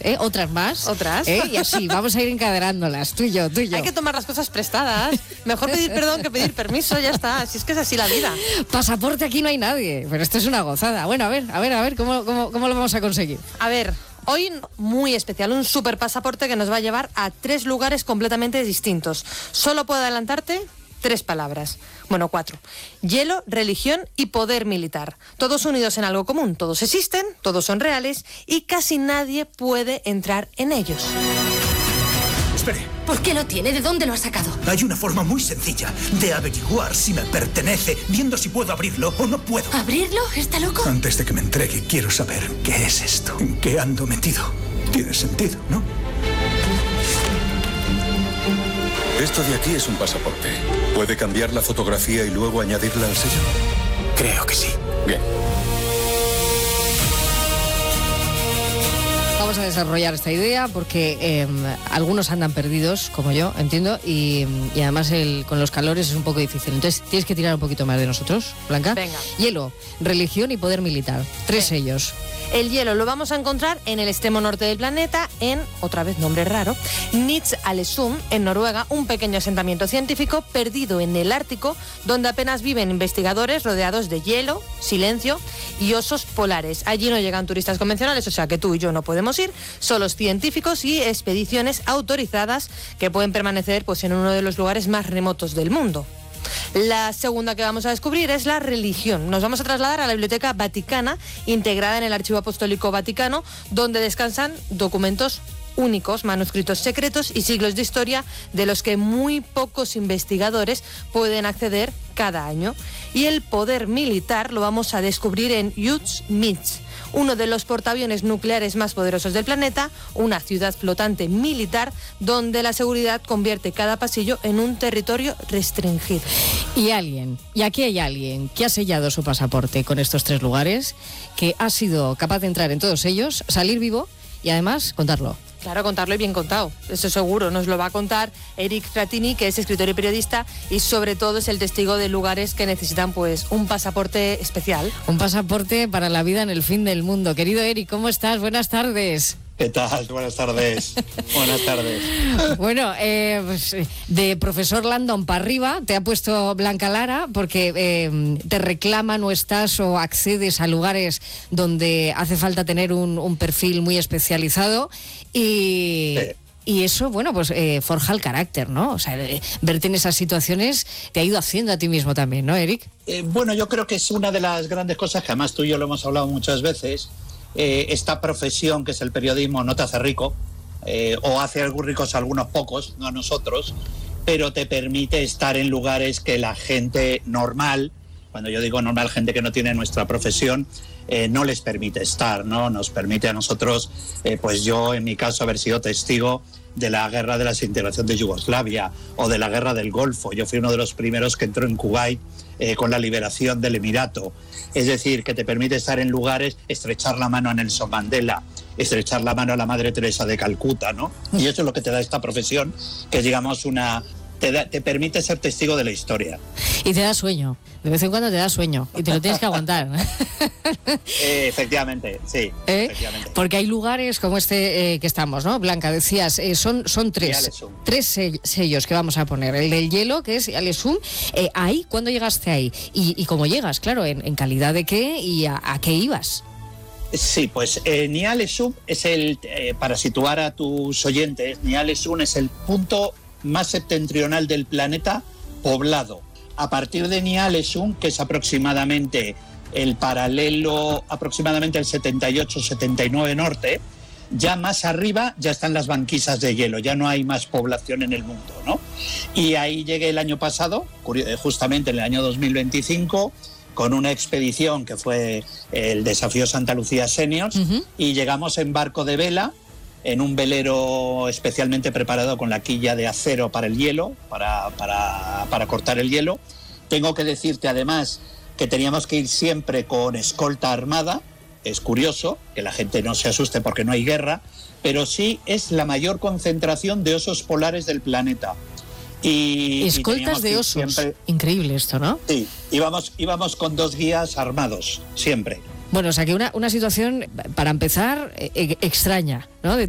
cosas, ¿eh? Otras más. Otras. Y así, vamos a ir encadenándolas, tú y yo. Hay que tomar las cosas prestadas. Mejor pedir perdón que pedir permiso, ya está. Si es que es así la vida. Pasaporte aquí no hay nadie, pero esto es una gozada. Bueno, a ver, ¿cómo lo vamos a conseguir? A ver, hoy muy especial, un super pasaporte que nos va a llevar a 3 lugares completamente distintos. Solo puedo adelantarte 3 palabras. Bueno, 4. Hielo, religión y poder militar. Todos unidos en algo común. Todos existen, todos son reales y casi nadie puede entrar en ellos. Espere. ¿Por qué lo tiene? ¿De dónde lo ha sacado? Hay una forma muy sencilla de averiguar si me pertenece, viendo si puedo abrirlo o no puedo. ¿Abrirlo? ¿Está loco? Antes de que me entregue, quiero saber qué es esto. ¿En qué ando metido? Tiene sentido, ¿no? Esto de aquí es un pasaporte. ¿Puede cambiar la fotografía y luego añadirla al sello? Creo que sí. Bien. Vamos a desarrollar esta idea porque algunos andan perdidos, como yo, entiendo, y además con los calores es un poco difícil. Entonces tienes que tirar un poquito más de nosotros, Blanca. Venga. Hielo, religión y poder militar. 3 sellos. El hielo lo vamos a encontrar en el extremo norte del planeta, en, otra vez nombre raro, Nix-Alesund, en Noruega, un pequeño asentamiento científico perdido en el Ártico, donde apenas viven investigadores rodeados de hielo, silencio y osos polares. Allí no llegan turistas convencionales, o sea que tú y yo no podemos ir, solo científicos y expediciones autorizadas que pueden permanecer pues, en uno de los lugares más remotos del mundo. La segunda que vamos a descubrir es la religión. Nos vamos a trasladar a la Biblioteca Vaticana, integrada en el Archivo Apostólico Vaticano, donde descansan documentos únicos, manuscritos secretos y siglos de historia de los que muy pocos investigadores pueden acceder cada año. Y el poder militar lo vamos a descubrir en Yuzhniz, uno de los portaaviones nucleares más poderosos del planeta, una ciudad flotante militar donde la seguridad convierte cada pasillo en un territorio restringido. Y aquí hay alguien que ha sellado su pasaporte con estos 3 lugares, que ha sido capaz de entrar en todos ellos, salir vivo y además contarlo. Claro, contarlo y bien contado, eso seguro. Nos lo va a contar Eric Fratini, que es escritor y periodista y sobre todo es el testigo de lugares que necesitan pues un pasaporte especial. Un pasaporte para la vida en el fin del mundo. Querido Eric, ¿cómo estás? Buenas tardes. ¿Qué tal? Buenas tardes. Buenas tardes. Bueno, pues, de profesor Landon para arriba te ha puesto Blanca Lara porque te reclaman o estás o accedes a lugares donde hace falta tener un perfil muy especializado y eso, bueno, pues forja el carácter, ¿no? O sea, verte en esas situaciones te ha ido haciendo a ti mismo también, ¿no, Eric? Bueno, yo creo que es una de las grandes cosas que además tú y yo lo hemos hablado muchas veces. Esta profesión que es el periodismo no te hace rico, o hace ricos a algunos pocos, no a nosotros, pero te permite estar en lugares que la gente normal, cuando yo digo normal, gente que no tiene nuestra profesión, no les permite estar, ¿no? Nos permite a nosotros, pues yo en mi caso haber sido testigo de la guerra de la desintegración de Yugoslavia o de la guerra del Golfo. Yo fui uno de los primeros que entró en Kuwait con la liberación del Emirato. Es decir, que te permite estar en lugares, estrechar la mano a Nelson Mandela, estrechar la mano a la Madre Teresa de Calcuta, ¿no? Y eso es lo que te da esta profesión, que es, digamos, te permite ser testigo de la historia. Y te da sueño, de vez en cuando te da sueño y te lo tienes que aguantar. Efectivamente, sí, efectivamente. Porque hay lugares como este que estamos, ¿no? Blanca, decías, son 3 sellos que vamos a poner. El del hielo, que es Alesund. Ahí, ¿cuándo llegaste ahí? Y cómo llegas, claro, en calidad de qué y a qué ibas. Sí, pues Ny-Alesund es para situar a tus oyentes, Ny-Alesund es el punto más septentrional del planeta poblado. A partir de Ny-Alesund, que es aproximadamente el paralelo, aproximadamente el 78-79 norte, ya más arriba ya están las banquisas de hielo, ya no hay más población en el mundo, ¿no? Y ahí llegué el año pasado, justamente en el año 2025, con una expedición que fue el Desafío Santa Lucía Seniors, y llegamos en barco de vela, en un velero especialmente preparado con la quilla de acero para el hielo, para cortar el hielo. Tengo que decirte además que teníamos que ir siempre con escolta armada. Es curioso que la gente no se asuste porque no hay guerra, pero sí es la mayor concentración de osos polares del planeta. Escoltas de osos. Siempre... Increíble esto, ¿no? Sí, íbamos con 2 guías armados, siempre. Bueno, o sea que una situación, para empezar, extraña, ¿no?